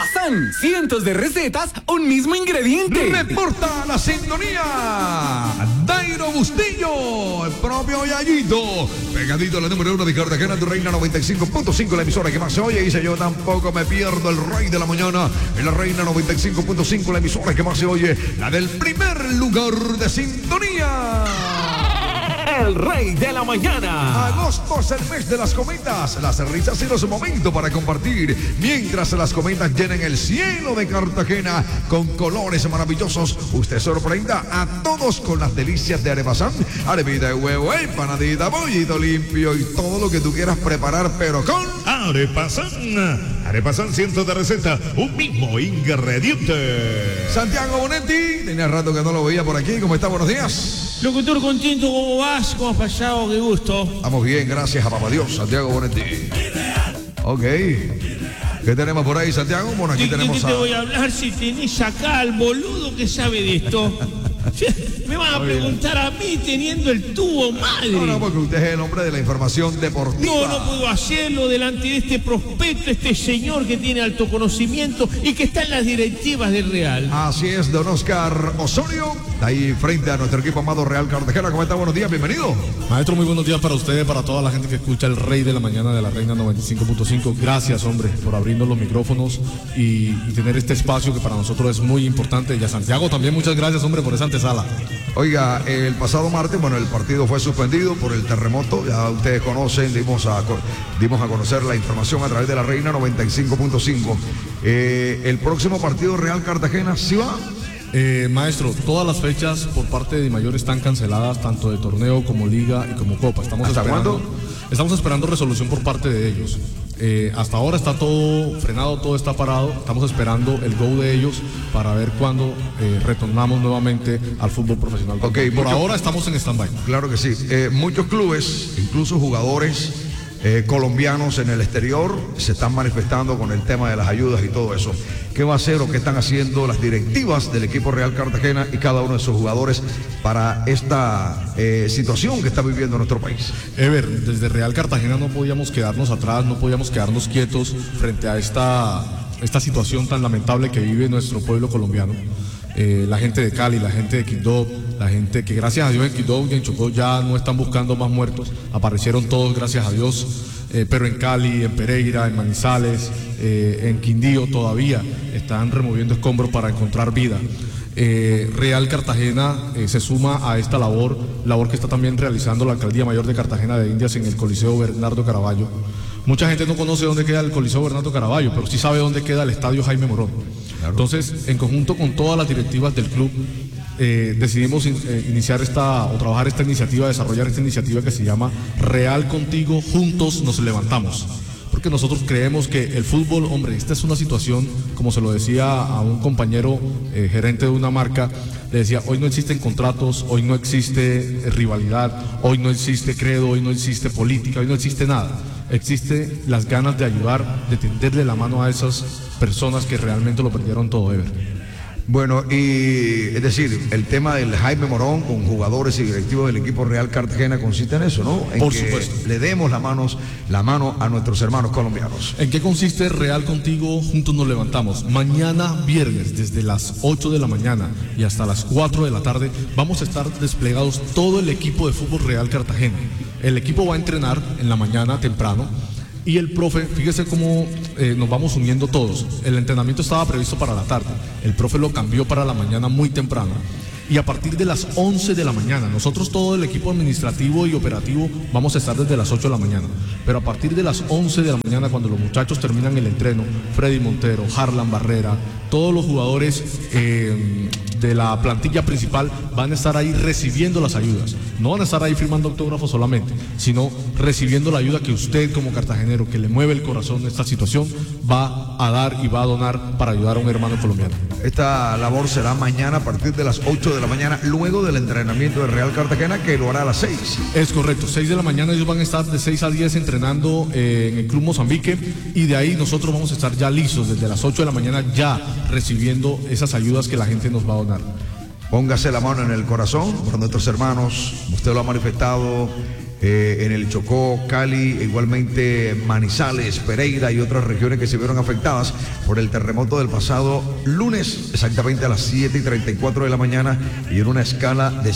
Arepazán, cientos de recetas, un mismo ingrediente. Reporta la sintonía Dairo Bustillo, el propio Yayito, pegadito a la número 1 de Cartagena, tu Reina 95.5, la emisora que más se oye. Dice: yo tampoco me pierdo el Rey de la Mañana en la Reina 95.5, la emisora que más se oye, la del primer lugar de sintonía. El Rey de la Mañana. Agosto es el mes de las cometas, las risas y los momentos para compartir, mientras las cometas llenen el cielo de Cartagena con colores maravillosos. Usted sorprenda a todos con las delicias de Arepazán, arepita de huevo, empanadita, pollito limpio y todo lo que tú quieras preparar, pero con Arepazán. Arepazán, cientos de recetas, un mismo ingrediente. Santiago Bonetti, tenía rato que no lo veía por aquí. ¿Cómo está? Buenos días. Locutor contento, ¿cómo vas? ¿Cómo has pasado? Qué gusto. Vamos bien, gracias a papá Dios, Santiago Bonetti. Ok. ¿Qué tenemos por ahí, Santiago? Bueno, aquí tenemos ¿Qué te voy a hablar si tenés acá al boludo que sabe de esto? Me van a preguntar a mí teniendo el tubo, madre. No, porque usted es el hombre de la información deportiva. No puedo hacerlo delante de este prospecto, este señor que tiene alto conocimiento y que está en las directivas del Real. Así es, don Oscar Osorio, ahí frente a nuestro equipo amado Real Cartagena. ¿Cómo está? Buenos días, bienvenido. Maestro, muy buenos días para ustedes, para toda la gente que escucha el Rey de la Mañana de la Reina 95.5. Gracias, hombre, por abrirnos los micrófonos y tener este espacio que para nosotros es muy importante. Y a Santiago también, muchas gracias, hombre, por esa antesala. Oiga, el pasado martes, bueno, el partido fue suspendido por el terremoto. Ya ustedes conocen, dimos a conocer la información a través de la Reina 95.5. El próximo partido Real Cartagena, ¿sí va? Maestro, todas las fechas por parte de Dimayor están canceladas, tanto de torneo como liga y como copa. ¿Hasta cuándo? Estamos esperando resolución por parte de ellos. Hasta ahora está todo frenado, todo está parado. Estamos esperando el go de ellos para ver cuándo retornamos nuevamente al fútbol profesional. Okay, por ahora estamos en stand-by. Claro que sí. Muchos clubes, incluso jugadores colombianos en el exterior, se están manifestando con el tema de las ayudas y todo eso. ¿Qué va a hacer o qué están haciendo las directivas del equipo Real Cartagena y cada uno de sus jugadores para esta situación que está viviendo nuestro país? Ever, desde Real Cartagena no podíamos quedarnos atrás, no podíamos quedarnos quietos frente a esta situación tan lamentable que vive nuestro pueblo colombiano. La gente de Cali, la gente de Quindó, la gente que gracias a Dios en Quindó y en Chocó ya no están buscando más muertos, aparecieron todos gracias a Dios, pero en Cali, en Pereira, en Manizales, en Quindío todavía están removiendo escombros para encontrar vida. Real Cartagena se suma a esta labor que está también realizando la Alcaldía Mayor de Cartagena de Indias en el Coliseo Bernardo Caraballo. Mucha gente no conoce dónde queda el Coliseo Bernardo Caraballo, pero sí sabe dónde queda el Estadio Jaime Morón. Claro. Entonces, en conjunto con todas las directivas del club, decidimos trabajar esta iniciativa, desarrollar esta iniciativa que se llama Real Contigo, Juntos Nos Levantamos. Porque nosotros creemos que el fútbol, hombre, esta es una situación, como se lo decía a un compañero gerente de una marca, le decía, hoy no existen contratos, hoy no existe rivalidad, hoy no existe credo, hoy no existe política, hoy no existe nada. Existe las ganas de ayudar, de tenderle la mano a esas personas que realmente lo perdieron todo, Ever. Bueno, y es decir, el tema del Jaime Morón con jugadores y directivos del equipo Real Cartagena consiste en eso, ¿no? En Por que supuesto. le demos la mano a nuestros hermanos colombianos. ¿En qué consiste Real Contigo? Juntos Nos Levantamos. Mañana viernes, desde las 8 de la mañana y hasta las 4 de la tarde, vamos a estar desplegados todo el equipo de fútbol Real Cartagena. El equipo va a entrenar en la mañana temprano. Y el profe, fíjese cómo nos vamos uniendo todos. El entrenamiento estaba previsto para la tarde. El profe lo cambió para la mañana muy temprano. Y a partir de las 11 de la mañana, nosotros todo el equipo administrativo y operativo vamos a estar desde las 8 de la mañana. Pero a partir de las 11 de la mañana, cuando los muchachos terminan el entreno, Freddy Montero, Harlan Barrera, todos los jugadores de la plantilla principal van a estar ahí recibiendo las ayudas. No van a estar ahí firmando autógrafos solamente, sino recibiendo la ayuda que usted como cartagenero, que le mueve el corazón de esta situación, va a dar y va a donar para ayudar a un hermano colombiano. Esta labor será mañana a partir de las 8 de la mañana, luego del entrenamiento de Real Cartagena, que lo hará a las 6. Es correcto, 6 de la mañana ellos van a estar de 6 a 10 entrenando en el Club Mozambique, y de ahí nosotros vamos a estar ya listos desde las 8 de la mañana ya recibiendo esas ayudas que la gente nos va a donar. Póngase la mano en el corazón por nuestros hermanos, usted lo ha manifestado en el Chocó, Cali, igualmente Manizales, Pereira y otras regiones que se vieron afectadas por el terremoto del pasado lunes, exactamente a las 7:34 de la mañana, y en una escala de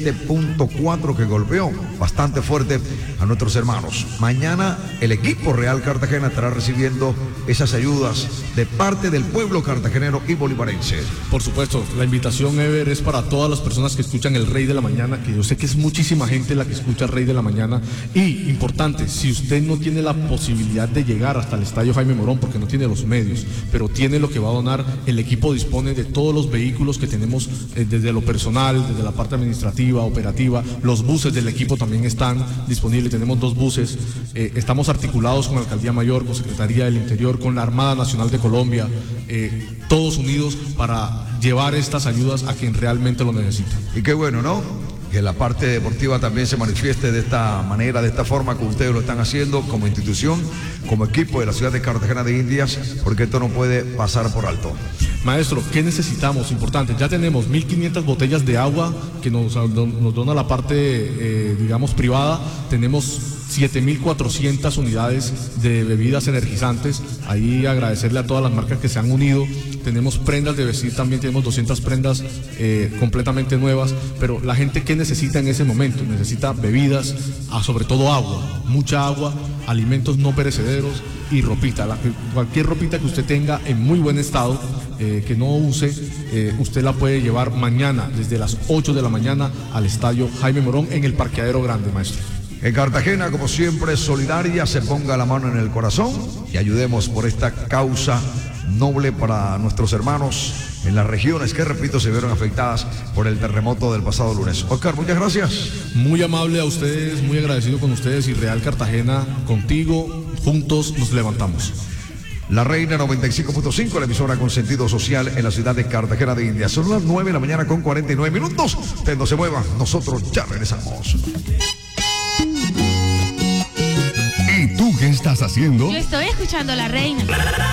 7.4 que golpeó bastante fuerte a nuestros hermanos. Mañana el equipo Real Cartagena estará recibiendo esas ayudas de parte del pueblo cartagenero y bolivarense. Por supuesto, la invitación, Ever, es para todas las personas que escuchan el Rey de la Mañana, que yo sé que es muchísima gente la que escucha el Rey de la Mañana. Y, importante, si usted no tiene la posibilidad de llegar hasta el Estadio Jaime Morón, porque no tiene los medios, pero tiene lo que va a donar, el equipo dispone de todos los vehículos que tenemos, desde lo personal, desde la parte administrativa, operativa. Los buses del equipo también están disponibles, tenemos 2 buses. Estamos articulados con la Alcaldía Mayor, con Secretaría del Interior, con la Armada Nacional de Colombia, todos unidos para llevar estas ayudas a quien realmente lo necesita. Y qué bueno, ¿no? Que la parte deportiva también se manifieste de esta manera, de esta forma que ustedes lo están haciendo como institución, como equipo de la ciudad de Cartagena de Indias, porque esto no puede pasar por alto. Maestro, ¿qué necesitamos? Importante, ya tenemos 1.500 botellas de agua que nos dona la parte, digamos, privada. Tenemos 7.400 unidades de bebidas energizantes. Ahí agradecerle a todas las marcas que se han unido. Tenemos prendas de vestir también, tenemos 200 prendas completamente nuevas. Pero la gente, ¿qué necesita en ese momento? Necesita bebidas, sobre todo agua, mucha agua, alimentos no perecederos y ropita. Cualquier ropita que usted tenga en muy buen estado, que no use, usted la puede llevar mañana desde las 8 de la mañana al Estadio Jaime Morón en el Parqueadero Grande, maestro. En Cartagena, como siempre, solidaria, se ponga la mano en el corazón y ayudemos por esta causa noble para nuestros hermanos en las regiones que, repito, se vieron afectadas por el terremoto del pasado lunes. Oscar, muchas gracias. Muy amable a ustedes, muy agradecido con ustedes, y Real Cartagena, contigo, juntos nos levantamos. La Reina 95.5, la emisora con sentido social en la ciudad de Cartagena de Indias. Son las 9 de la mañana con 49 minutos. Usted no se mueva, nosotros ya regresamos. ¿Y tú qué estás haciendo? Yo estoy escuchando a La Reina.